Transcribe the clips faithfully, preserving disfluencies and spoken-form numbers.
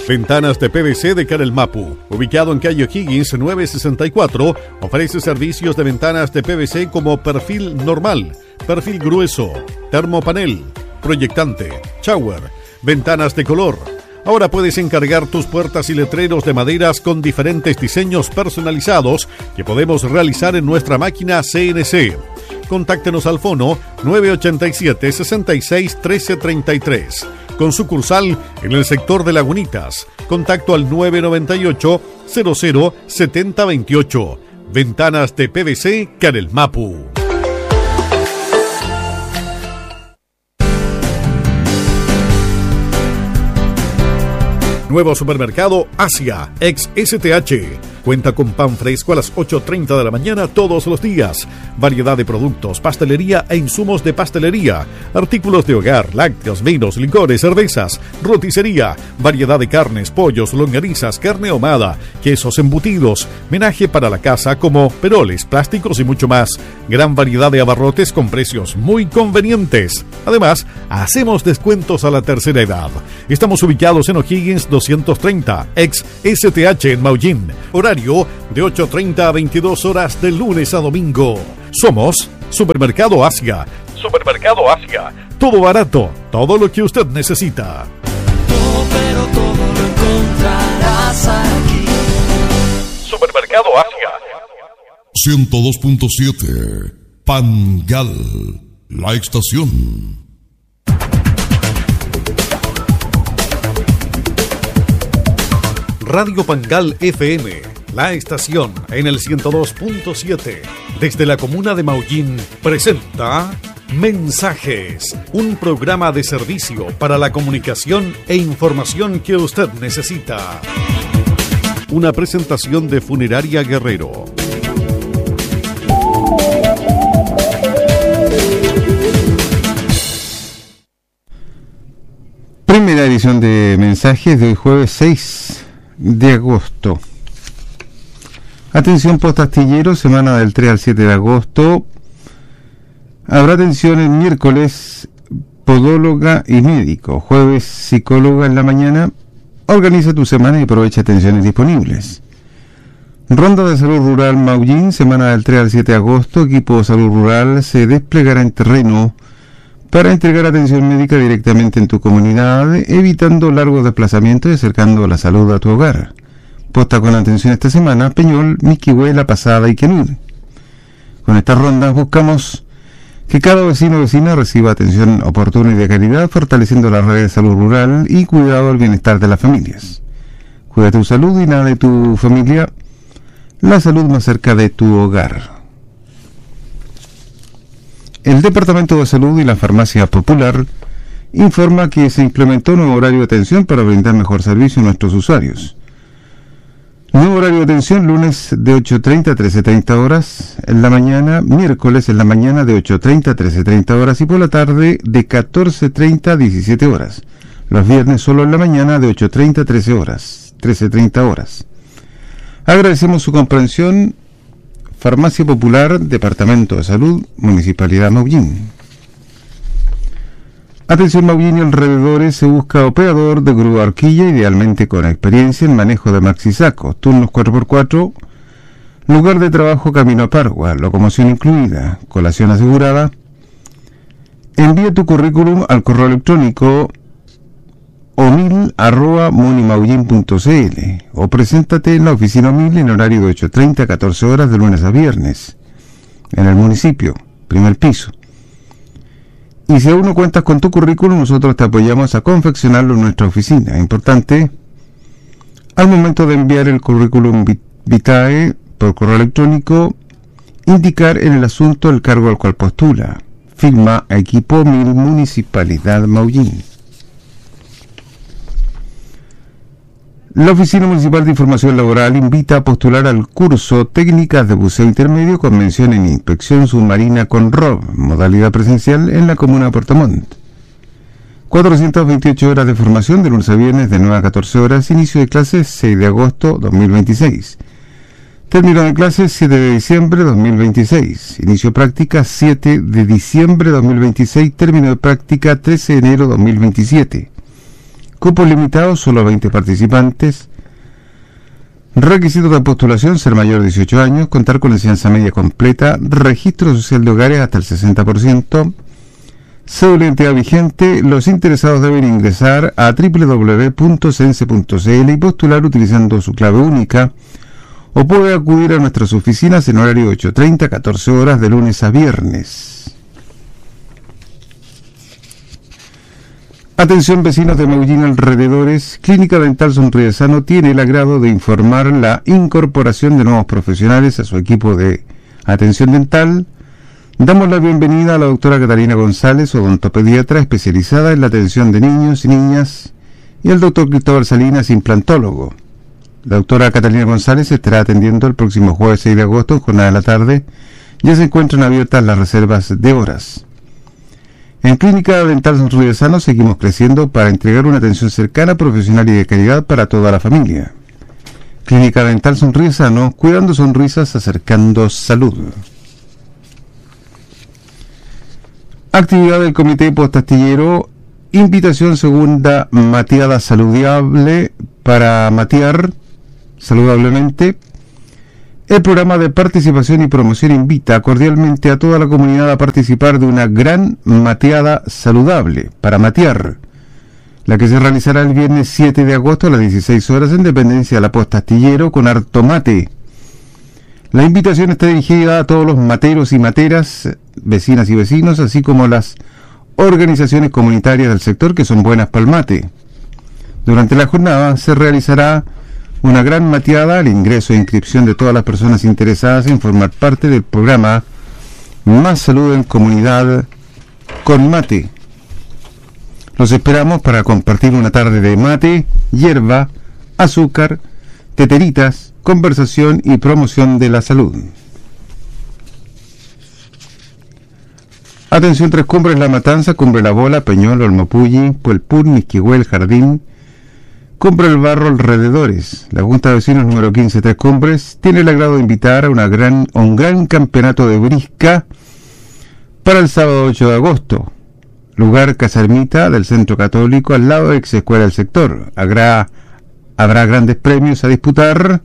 Ventanas de P V C de Karel Mapu, ubicado en calle O'Higgins nueve sesenta y cuatro, ofrece servicios de ventanas de P V C como perfil normal, perfil grueso, termopanel, proyectante, shower, ventanas de color. Ahora puedes encargar tus puertas y letreros de maderas con diferentes diseños personalizados que podemos realizar en nuestra máquina C N C. Contáctenos al fono nueve ochenta y siete, sesenta y seis, trece treinta y tres. Con sucursal en el sector de Lagunitas. Contacto al nueve noventa y ocho, cero cero, setenta veintiocho. Ventanas de P V C Karel Mapu. Nuevo supermercado Asia, ex S T H. Cuenta con pan fresco a las ocho treinta de la mañana todos los días. Variedad de productos, pastelería e insumos de pastelería. Artículos de hogar, lácteos, vinos, licores, cervezas, roticería. Variedad de carnes, pollos, longanizas, carne ahumada, quesos embutidos. Menaje para la casa como peroles, plásticos y mucho más. Gran variedad de abarrotes con precios muy convenientes. Además, hacemos descuentos a la tercera edad. Estamos ubicados en O'Higgins doscientos treinta, ex S T H en Maullín. Horario de ocho treinta a veintidós horas de lunes a domingo. Somos Supermercado Asia. Supermercado Asia. Todo barato, todo lo que usted necesita. Todo, pero todo lo encontrarás aquí. Supermercado Asia. ciento dos punto siete Pangal, la estación. Radio Pangal F M, la estación en el ciento dos punto siete, desde la comuna de Maullín, presenta Mensajes, un programa de servicio para la comunicación e información que usted necesita. Una presentación de Funeraria Guerrero. Primera edición de Mensajes de hoy jueves seis de agosto. Atención postastillero, semana del tres al siete de agosto. Habrá atención el miércoles, podóloga y médico. Jueves, psicóloga en la mañana. Organiza tu semana y aprovecha atenciones disponibles. Ronda de Salud Rural Maullín, semana del tres al siete de agosto. Equipo de Salud Rural se desplegará en terreno para entregar atención médica directamente en tu comunidad, evitando largos desplazamientos y acercando la salud a tu hogar. Posta con atención esta semana, Peñol, Miquihue, La Pasada y Quenud. Con estas rondas buscamos que cada vecino o vecina reciba atención oportuna y de calidad, fortaleciendo la red de salud rural y cuidado al bienestar de las familias. Cuida tu salud y la de tu familia, la salud más cerca de tu hogar. El Departamento de Salud y la Farmacia Popular informa que se implementó un nuevo horario de atención para brindar mejor servicio a nuestros usuarios. Nuevo horario de atención, lunes de ocho treinta a trece treinta horas en la mañana, miércoles en la mañana de ocho treinta a trece treinta horas y por la tarde de catorce treinta a diecisiete horas. Los viernes solo en la mañana de ocho treinta a trece horas, trece treinta horas. Agradecemos su comprensión. Farmacia Popular, Departamento de Salud, Municipalidad Maullín. Atención Maullín y alrededores, se busca operador de grúa horquilla, idealmente con experiencia en manejo de maxisacos, turnos cuatro por cuatro, lugar de trabajo camino a Pargua, locomoción incluida, colación asegurada. Envía tu currículum al correo electrónico omil arroba munimaullín punto cl o preséntate en la oficina Omil en horario de ocho treinta a catorce horas de lunes a viernes en el municipio, primer piso. Y si aún no cuentas con tu currículum, nosotros te apoyamos a confeccionarlo en nuestra oficina. Importante, al momento de enviar el currículum vitae por correo electrónico, indicar en el asunto el cargo al cual postula. Firma Equipo Omil, Municipalidad Maullín. La Oficina Municipal de Información Laboral invita a postular al curso Técnicas de Buceo Intermedio con mención en Inspección Submarina con R O B, modalidad presencial en la comuna de Puerto Montt. cuatrocientas veintiocho horas de formación de lunes a viernes de nueve a catorce horas, inicio de clases seis de agosto dos mil veintiséis. Término de clases siete de diciembre dos mil veintiséis. Inicio de práctica siete de diciembre dos mil veintiséis. Término de práctica trece de enero dos mil veintisiete. Cupos limitados, solo a veinte participantes. Requisitos de postulación: ser mayor de dieciocho años, contar con enseñanza media completa, registro social de hogares hasta el sesenta por ciento, cédula de identidad vigente. Los interesados deben ingresar a doble u doble u doble u punto cense punto c l y postular utilizando su clave única, o puede acudir a nuestras oficinas en horario ocho treinta a catorce horas de lunes a viernes. Atención vecinos de Maullín alrededores, Clínica Dental Sonriesano tiene el agrado de informar la incorporación de nuevos profesionales a su equipo de atención dental. Damos la bienvenida a la doctora Catalina González, odontopediatra especializada en la atención de niños y niñas, y al doctor Cristóbal Salinas, implantólogo. La doctora Catalina González estará atendiendo el próximo jueves seis de agosto en jornada de la tarde. Ya se encuentran abiertas las reservas de horas. En Clínica Dental Sonriesano seguimos creciendo para entregar una atención cercana, profesional y de calidad para toda la familia. Clínica Dental Sonriesano, cuidando sonrisas, acercando salud. Actividad del Comité Postastillero, invitación segunda mateada saludable para matear saludablemente. El programa de participación y promoción invita cordialmente a toda la comunidad a participar de una gran mateada saludable para matear, la que se realizará el viernes siete de agosto a las dieciséis horas en dependencia de la Posta Astillero con harto mate. La invitación está dirigida a todos los materos y materas, vecinas y vecinos, así como las organizaciones comunitarias del sector que son buenas para el mate. Durante la jornada se realizará una gran mateada al ingreso e inscripción de todas las personas interesadas en formar parte del programa Más Salud en Comunidad con Mate. Los esperamos para compartir una tarde de mate, hierba, azúcar, teteritas, conversación y promoción de la salud. Atención Tres Cumbres, La Matanza, Cumbre La Bola, Peñol, Olmopulli, Puelpún, Misquihuel, Jardín, Cumbre El Barro, alrededores. La Junta de Vecinos número quince Tres Cumbres tiene el agrado de invitar a, una gran, a un gran campeonato de brisca para el sábado ocho de agosto. Lugar Casa Ermita del Centro Católico, al lado de ex escuela del sector. Habrá, habrá grandes premios a disputar.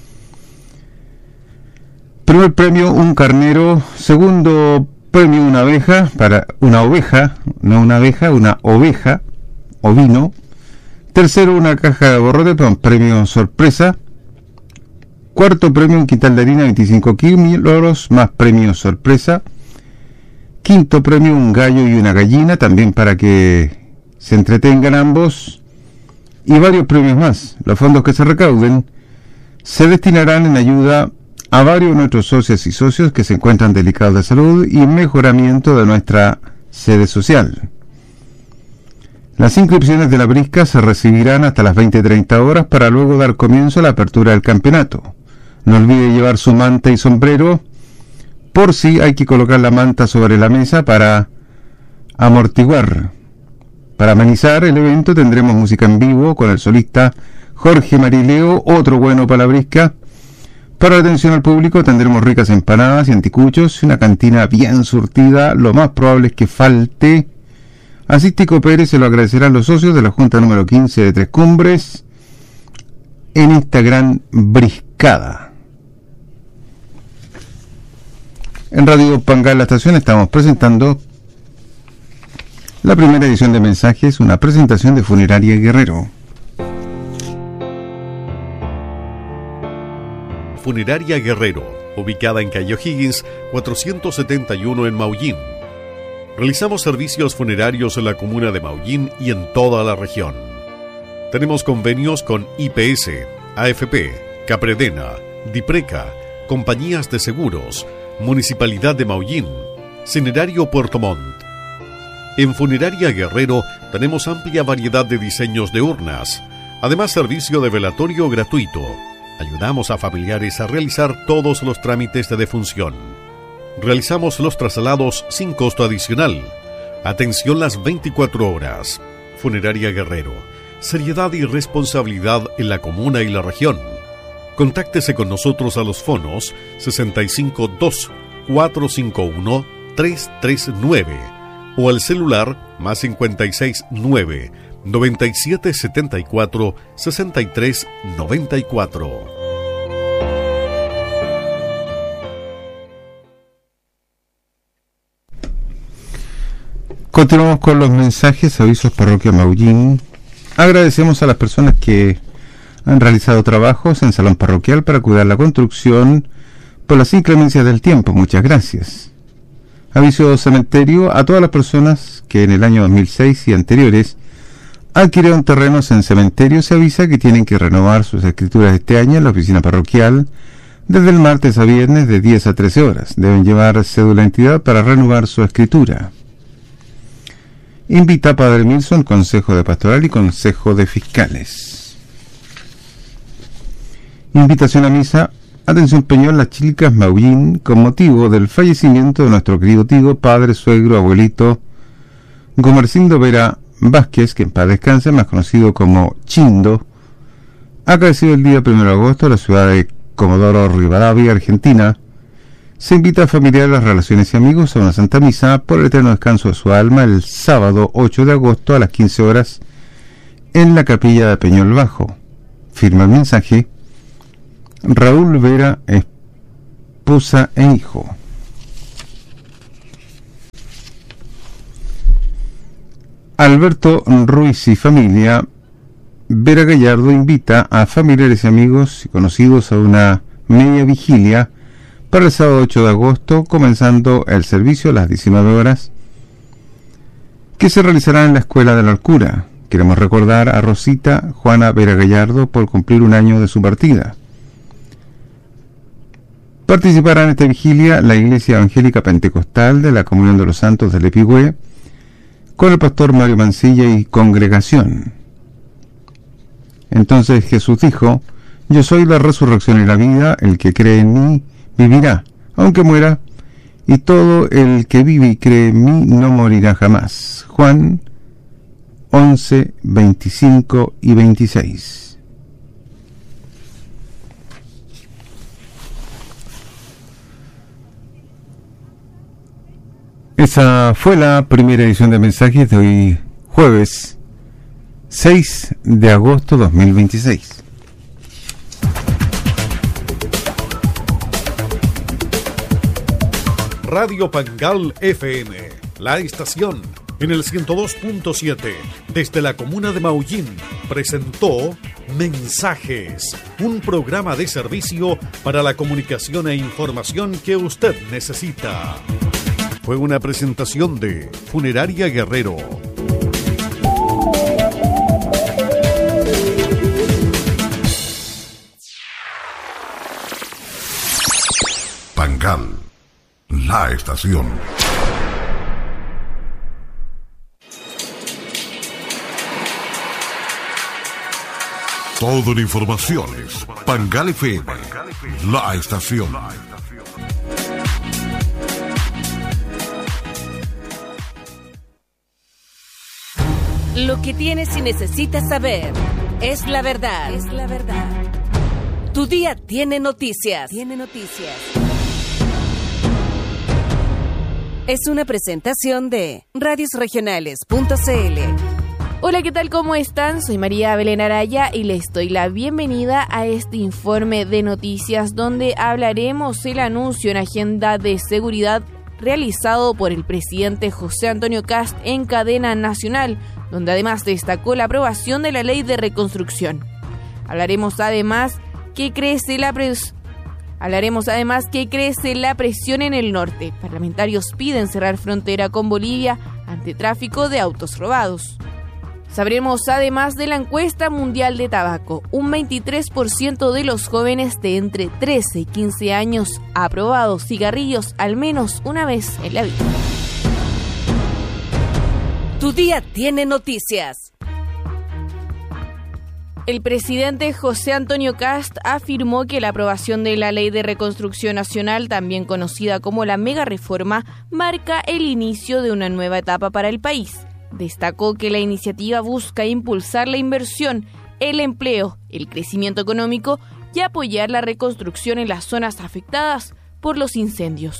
Primer premio, un carnero. Segundo premio, una abeja, para una oveja, no una abeja, una oveja, ovino. Tercero, una caja de borrote con premio sorpresa. Cuarto premio, un quintal de harina, veinticinco kilos, más premio sorpresa. Quinto premio, un gallo y una gallina, también para que se entretengan ambos. Y varios premios más. Los fondos que se recauden se destinarán en ayuda a varios de nuestros socios y socios que se encuentran delicados de salud y mejoramiento de nuestra sede social. Las inscripciones de la brisca se recibirán hasta las veinte treinta horas para luego dar comienzo a la apertura del campeonato. No olvide llevar su manta y sombrero, por si hay que colocar la manta sobre la mesa para amortiguar. Para amenizar el evento tendremos música en vivo con el solista Jorge Marileo, otro bueno para la brisca. Para la atención al público tendremos ricas empanadas y anticuchos y una cantina bien surtida. Lo más probable es que falte. Asiste y coopere, se lo agradecerán los socios de la Junta número quince de Tres Cumbres en esta gran briscada. En Radio Pangal, la estación, estamos presentando la primera edición de Mensajes, una presentación de Funeraria Guerrero. Funeraria Guerrero, ubicada en calle O'Higgins, cuatrocientos setenta y uno en Maullín. Realizamos servicios funerarios en la comuna de Maullín y en toda la región. Tenemos convenios con I P S, A F P, Capredena, Dipreca, compañías de seguros, Municipalidad de Maullín, Cinerario Puerto Montt. En Funeraria Guerrero tenemos amplia variedad de diseños de urnas, además servicio de velatorio gratuito. Ayudamos a familiares a realizar todos los trámites de defunción. Realizamos los traslados sin costo adicional. Atención las veinticuatro horas. Funeraria Guerrero. Seriedad y responsabilidad en la comuna y la región. Contáctese con nosotros a los fonos sesenta y cinco dos, cuatrocientos cincuenta y uno, trescientos treinta y nueve o al celular más cincuenta y seis nueve, noventa y siete setenta y cuatro, sesenta y tres noventa y cuatro. Continuamos con los mensajes, avisos Parroquia Maullín. Agradecemos a las personas que han realizado trabajos en salón parroquial para cuidar la construcción por las inclemencias del tiempo. Muchas gracias. Aviso cementerio a todas las personas que en el año dos mil seis y anteriores adquirieron terrenos en cementerio. Se avisa que tienen que renovar sus escrituras este año en la oficina parroquial desde el martes a viernes de diez a trece horas. Deben llevar cédula de entidad para renovar su escritura. Invita a Padre Milson, Consejo de Pastoral y Consejo de Fiscales. Invitación a misa. Atención Peñol, Las Chilcas, Maullín, con motivo del fallecimiento de nuestro querido tío, padre, suegro, abuelito, Gomercindo Vera Vázquez, que en paz descanse, más conocido como Chindo, acaecido el día primero de agosto en la ciudad de Comodoro Rivadavia, Argentina. Se invita a familiares, relaciones y amigos a una santa misa por el eterno descanso de su alma el sábado ocho de agosto a las quince horas en la capilla de Peñol Bajo. Firma el mensaje Raúl Vera, esposa e hijo. Alberto Ruiz y familia. Vera Gallardo invita a familiares y amigos y conocidos a una media vigilia para el sábado ocho de agosto, comenzando el servicio a las diecinueve horas, que se realizará en la Escuela de la Alcura. Queremos recordar a Rosita Juana Vera Gallardo por cumplir un año de su partida. Participará en esta vigilia la Iglesia Evangélica Pentecostal de la Comunión de los Santos del Epigüe, con el pastor Mario Mancilla y congregación. Entonces Jesús dijo: yo soy la resurrección y la vida, el que cree en mí vivirá, aunque muera, y todo el que vive y cree en mí no morirá jamás. Juan once, veinticinco y veintiséis. Esa fue la primera edición de mensajes de hoy, jueves seis de agosto dos mil veintiséis. Radio Pangal F M, la estación en el ciento dos punto siete, desde la comuna de Maullín, presentó Mensajes, un programa de servicio para la comunicación e información que usted necesita. Fue una presentación de Funeraria Guerrero. Pangal, la estación. Toda la información es Pangal F M, la estación. Lo que tienes y necesitas saber es la verdad. Es la verdad. Tu día tiene noticias. Tiene noticias. Es una presentación de radios regionales punto c l. Hola, ¿qué tal? ¿Cómo están? Soy María Belén Araya y les doy la bienvenida a este informe de noticias donde hablaremos el anuncio en agenda de seguridad realizado por el presidente José Antonio Kast en cadena nacional, donde además destacó la aprobación de la ley de reconstrucción. Hablaremos además que crece la pres... Hablaremos además que crece la presión en el norte. Parlamentarios piden cerrar frontera con Bolivia ante tráfico de autos robados. Sabremos además de la encuesta mundial de tabaco. Un veintitrés por ciento de los jóvenes de entre trece y quince años ha probado cigarrillos al menos una vez en la vida. Tu día tiene noticias. El presidente José Antonio Kast afirmó que la aprobación de la Ley de Reconstrucción Nacional, también conocida como la Mega Reforma, marca el inicio de una nueva etapa para el país. Destacó que la iniciativa busca impulsar la inversión, el empleo, el crecimiento económico y apoyar la reconstrucción en las zonas afectadas por los incendios.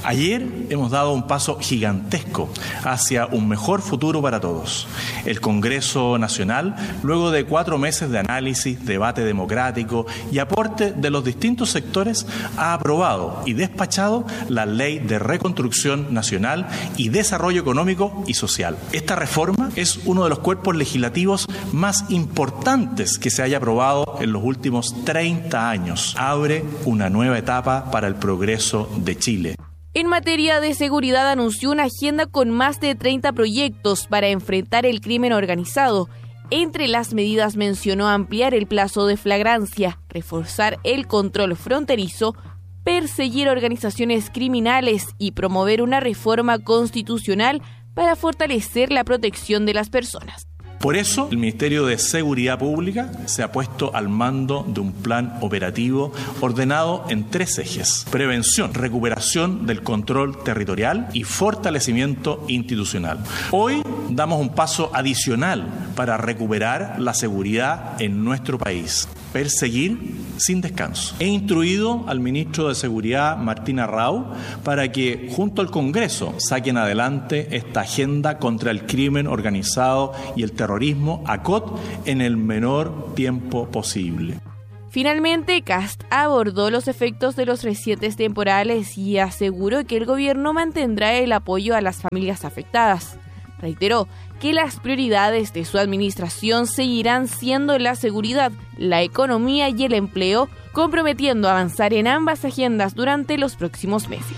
Ayer hemos dado un paso gigantesco hacia un mejor futuro para todos. El Congreso Nacional, luego de cuatro meses de análisis, debate democrático y aporte de los distintos sectores, ha aprobado y despachado la Ley de Reconstrucción Nacional y Desarrollo Económico y Social. Esta reforma es uno de los cuerpos legislativos más importantes que se haya aprobado en los últimos treinta años. Abre una nueva etapa para el progreso de Chile. En materia de seguridad, anunció una agenda con más de treinta proyectos para enfrentar el crimen organizado. Entre las medidas mencionó ampliar el plazo de flagrancia, reforzar el control fronterizo, perseguir organizaciones criminales y promover una reforma constitucional para fortalecer la protección de las personas. Por eso, el Ministerio de Seguridad Pública se ha puesto al mando de un plan operativo ordenado en tres ejes: prevención, recuperación del control territorial y fortalecimiento institucional. Hoy damos un paso adicional para recuperar la seguridad en nuestro país: perseguir sin descanso. He instruido al ministro de Seguridad, Martín Arrau, para que junto al Congreso saquen adelante esta agenda contra el crimen organizado y el terrorismo A C O T en el menor tiempo posible. Finalmente, Kast abordó los efectos de los recientes temporales y aseguró que el gobierno mantendrá el apoyo a las familias afectadas. Reiteró que las prioridades de su administración seguirán siendo la seguridad, la economía y el empleo, comprometiendo a avanzar en ambas agendas durante los próximos meses.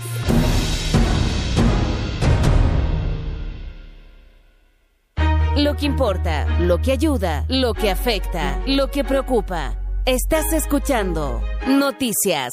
Lo que importa, lo que ayuda, lo que afecta, lo que preocupa. Estás escuchando Noticias.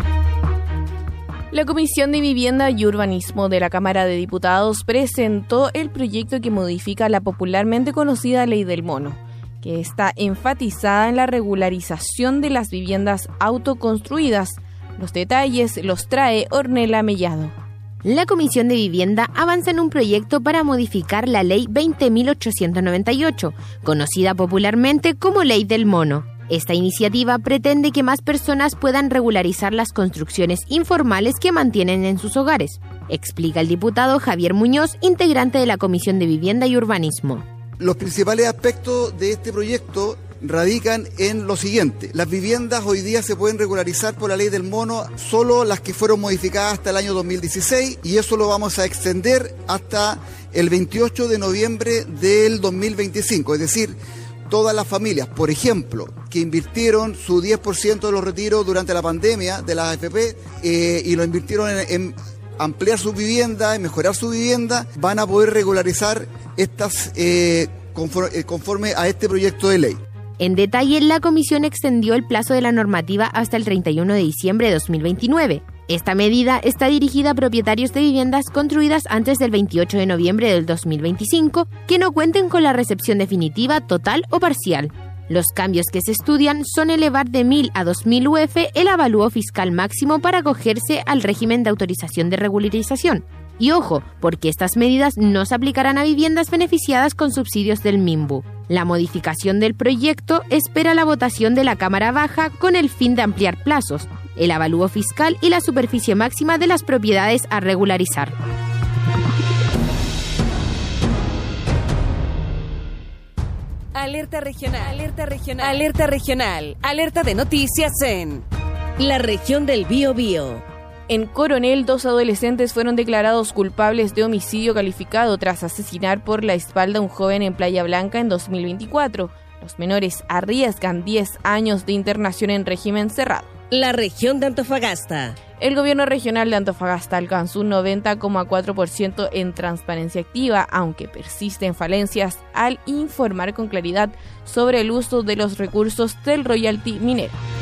La Comisión de Vivienda y Urbanismo de la Cámara de Diputados presentó el proyecto que modifica la popularmente conocida Ley del Mono, que está enfatizada en la regularización de las viviendas autoconstruidas. Los detalles los trae Ornella Mellado. La Comisión de Vivienda avanza en un proyecto para modificar la Ley veinte mil ochocientos noventa y ocho, conocida popularmente como Ley del Mono. Esta iniciativa pretende que más personas puedan regularizar las construcciones informales que mantienen en sus hogares, explica el diputado Javier Muñoz, integrante de la Comisión de Vivienda y Urbanismo. Los principales aspectos de este proyecto radican en lo siguiente: las viviendas hoy día se pueden regularizar por la Ley del Mono solo las que fueron modificadas hasta el año dos mil dieciséis, y eso lo vamos a extender hasta el veintiocho de noviembre del dos mil veinticinco, es decir, todas las familias, por ejemplo, que invirtieron su diez por ciento de los retiros durante la pandemia de las A F P eh, y lo invirtieron en, en ampliar su vivienda, en mejorar su vivienda, van a poder regularizar estas eh, conforme, conforme a este proyecto de ley. En detalle, la comisión extendió el plazo de la normativa hasta el treinta y uno de diciembre de dos mil veintinueve. Esta medida está dirigida a propietarios de viviendas construidas antes del veintiocho de noviembre del dos mil veinticinco que no cuenten con la recepción definitiva, total o parcial. Los cambios que se estudian son elevar de mil a dos mil U F el avalúo fiscal máximo para acogerse al régimen de autorización de regularización. Y ojo, porque estas medidas no se aplicarán a viviendas beneficiadas con subsidios del MIMBU. La modificación del proyecto espera la votación de la Cámara Baja con el fin de ampliar plazos, el avalúo fiscal y la superficie máxima de las propiedades a regularizar. Alerta regional, alerta regional, alerta regional, alerta de noticias en la región del Biobío. En Coronel, dos adolescentes fueron declarados culpables de homicidio calificado tras asesinar por la espalda a un joven en Playa Blanca en dos mil veinticuatro. Los menores arriesgan diez años de internación en régimen cerrado. La región de Antofagasta. El gobierno regional de Antofagasta alcanzó un noventa coma cuatro por ciento en transparencia activa, aunque persisten falencias al informar con claridad sobre el uso de los recursos del royalty minero.